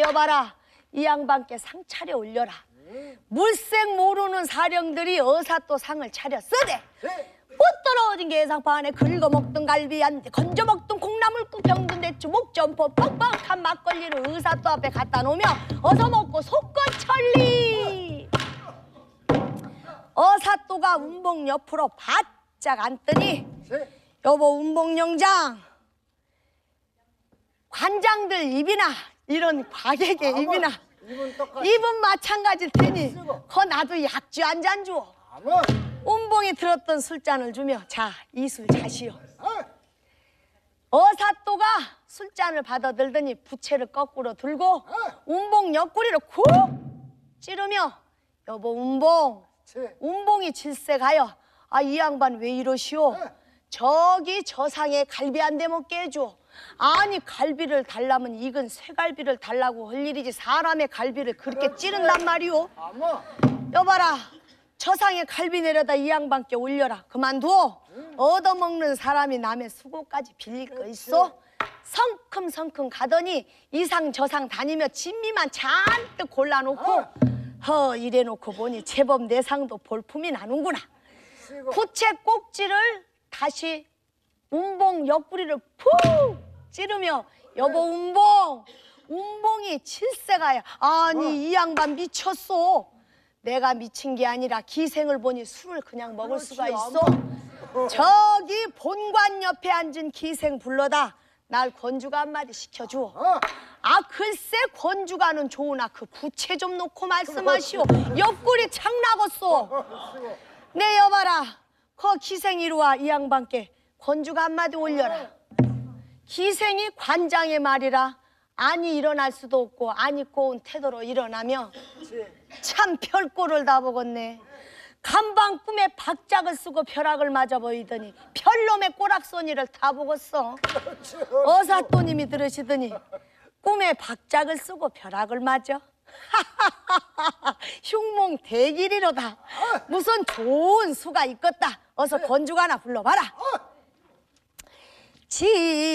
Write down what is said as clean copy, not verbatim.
여봐라, 이 양반께 상 차려 올려라. 물색 모르는 사령들이 어사 또 상을 차렸으되 못 떨어진 게상파 안에 긁어먹던 갈비 안돼 건져먹던 콩나물국 병든 대추 목점포 뻑뻑한 막걸리를 의사또 앞에 갖다 놓으며 어서 먹고 속건천리. 어사또가 운봉 옆으로 바짝 앉더니 여보 운봉영장, 관장들 입이나 이런 과객의 입이나 입은 마찬가지일 테니 거 나도 약주 한 잔 주어. 운봉이 들었던 술잔을 주며 자, 이 술 자시오. 어사또가 술잔을 받아들더니 부채를 거꾸로 들고 운봉 옆구리를 쿡 찌르며 여보 운봉, 운봉이 질색하여 아, 이 양반 왜 이러시오? 저기 저 상에 갈비 한 대 먹게 해줘. 아니 갈비를 달라면 익은 쇠갈비를 달라고 할 일이지 사람의 갈비를 그렇게 찌른단 말이오. 여봐라, 저 상에 갈비 내려다 이 양반께 올려라. 그만두어. 얻어먹는 사람이 남의 수고까지 빌릴 거 있어? 성큼성큼 가더니 이 상 저 상 다니며 진미만 잔뜩 골라놓고 이래놓고 보니 제법 내 상도 볼품이 나는구나. 부채 꼭지를 다시 운봉 옆구리를 푹 찌르며 여보 운봉, 운봉이 질색하여 아니 이 양반 미쳤어. 내가 미친 게 아니라 기생을 보니 술을 그냥 먹을 수가 있어. 저기 본관 옆에 앉은 기생 불러다 날 권주가 한마디 시켜주어. 아 글쎄 권주가는 좋으나 그 부채 좀 놓고 말씀하시오. 옆구리 창 나겠소. 네 여봐라, 그 기생 이리와 이 양반께 권주가 한마디 올려라. 기생이 관장의 말이라 아니 일어날 수도 없고 아니 꼬운 태도로 일어나며 참 별꼴을 다 보겠네. 간방 꿈에 박작을 쓰고 벼락을 맞아 보이더니 별놈의 꼬락소니를 다 보겠어. 어사또님이 들으시더니 꿈에 박작을 쓰고 벼락을 맞아? 흉몽 대길이로다. 무슨 좋은 수가 있겠다. 어서 건주가 하나 불러봐라. 지